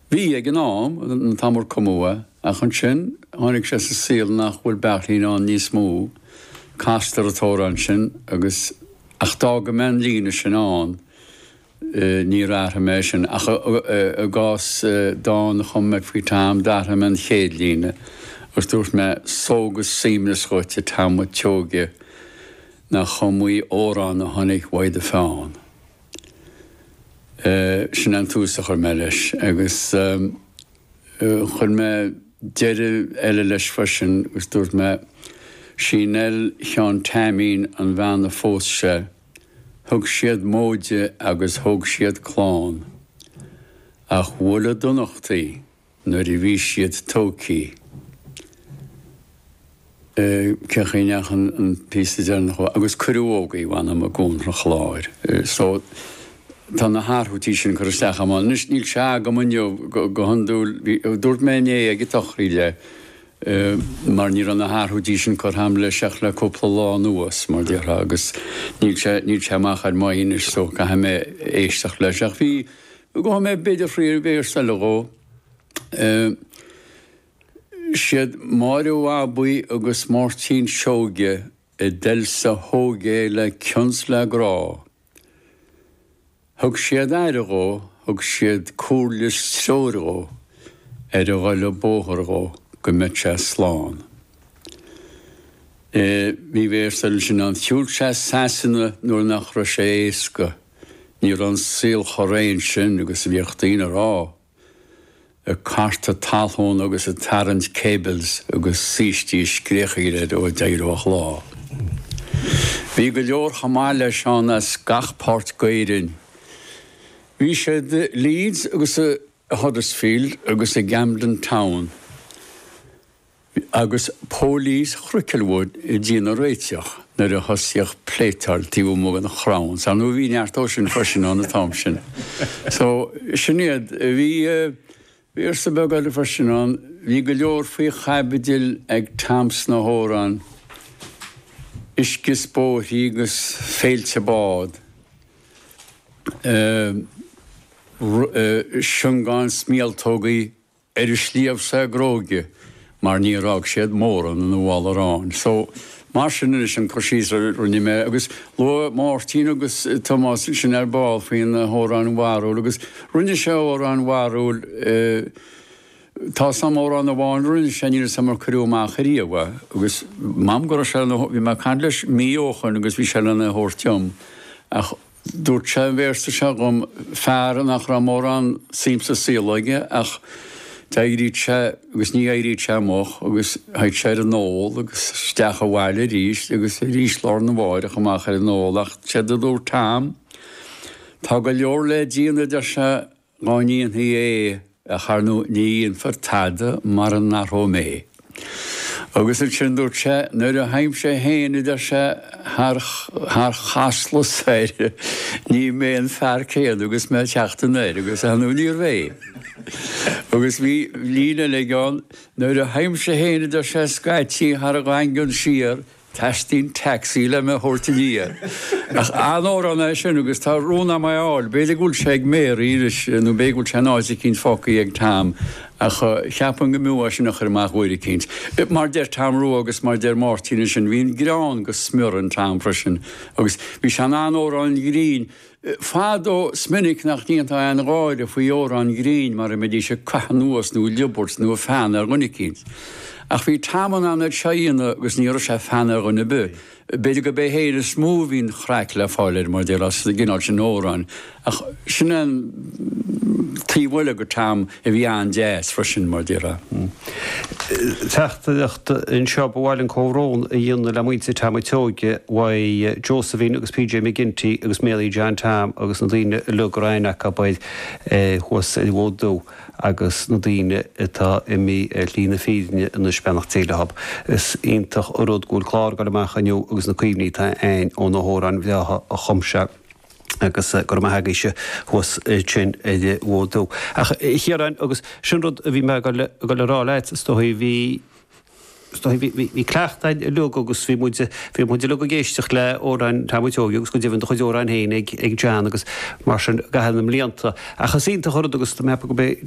Bhí ag an am an tamar comua a chun sin tháinig sé sa síl nach bhfuil bearthlín an níos mó castar atá an sin agus ach dá go men líne sin an ní ratha mé sin ach a gás dá na chum me fao tam datha men chéad líne agus dúirt me sógus síimna scoite tam teoge na chumí órán na tháinig waid a fáin. Sin an túsa chuir me leis agus chuir me deireadh eile leis freisin agus dúirt me sin cheann taimín an bhean na fós sé thug siad móide agus thug siad chlán ach bhfuil a donachtaí nuair I bhí siad tócaí. Cechéineach an písa dearnach agus cuireógaí bhain am a gún ra chláir. So tá na háthútí sin chu isteach amán. Nus níl se go muneo go handúil dúirt mé é ag tochríile mar ní an na háthútí sin chu ham le seach le cúpla lá nuas mar dtíortha agus níl se amachchar maíon is so go ha mé éisteach leis ach bhí go ha mé beidir fríor bhéir sa legó siad máú buí agus mórtín seoge I delsa hógé le cions le grá. Thug siad airigó, thug siad cúrlis tróirigó, a le bóthirigó go mit sé sláán. Bhí bhéirstal sin an thiúil sé sasanna nuair nach ra sé éasca, ní an síl choréin sin agus bhíochtaína rá. A carta talhón agus a tarrant cables agus síistí scríochaíad ó déireach lá. Bhí go leor chamáile seán as gachpáirt gairin. Bhí sé de Leeds agus a Huddersfield agus a Camden Town agus pólís Chruickelwood I ddíana réiteach nar a thosaíoch pléitar tíú mógan a chrán. Sa nó bhí neartó sin freisin an na tám sin. So sinnéad bhí sa begaile freisin an bhí go leor faoi chaibidil ag tams na hórán iscis bóthaí agus féilte bád. Siungán smialtógaí slíomh sa gróge mar ní rág siad móran an bháil arán. So mar sin is an cosís runní mé agus lo Martin agus Thomas sin báil faoin na hórán bharúil agus runne se órán bharúil tá sam órán na bháin runne sé ní sam cruúach ríomha agus mám go se bhí mar can leis míochan agus bhí se lena hórteom ach dúirt sé bhéirsta se gom fear nach ra mórán síimsa sílaige ach Tairíd sé agus ní éiríd sé moch agus haid sé an nóil agus steach a bhhaile ríist agus ríist lár na bháir a chamach ar an nóach sé dúr tám. Tá go leor le díana de se gáíon é a charnú níon fartada mar an narthó agus sin dúirt sé nuair a haim sé héana de se th chasla séire ní mé an fear céad agus mé teachtain agus anú níor bhéh. Agus bhí lína le gáin nuair a haim sé héana de sé scaití th a gáingann siar teistín taxí le me hortaníar. Ach anórán sin agus tá róna maiáil, béidir gúil sé ag méir íris nó bégúil sé náise cinn focaí ag tám ach cheapan go múa sin nach amach bhuiide cinint. Mar deir tamrú agus mar deir Martin sin bhíon grán go smur an tám freisin agus bhí se anórán grín. Fád ó sminnig nach níontá an ráide faoi órán grín mar a medí se caithnuas nó libort nó fan ar gunnig cinint. Ach bhí táman an séanana agus ní sé fanna gona bu. Beidir go béhéidir smóhín chreic le fáilir mar dé as ggináil sin órán. Ach sin an tíhile go tám a bhí an déas freisin mar dtíra. Teachta in seo bhhail an córón a dhéanana le muointe tamatóige wa Josephine agus PJ McGinty agus Mary Jan Tam agus na dtíine lugrainach a baid chuas i bhdó agus na dtíine atá imi lína fíne in na spenach téilehab. Is ionintach oród gúil chlár go amach aniu agus na cuimhní tá ein ó na hórán bheatha a chumse agus gur haigéise chuas sin bhdó. Ach chéaráin agus sinrod a bhí me go le rá leit stoí bhí cleachtaid lu agus bhí muide lu géisteach le óráin tamtóí agus go dtíhann chuid óráin héin ag dean agus mar sin gahanam líanta. A chasínta chorad agus tá mepa go bé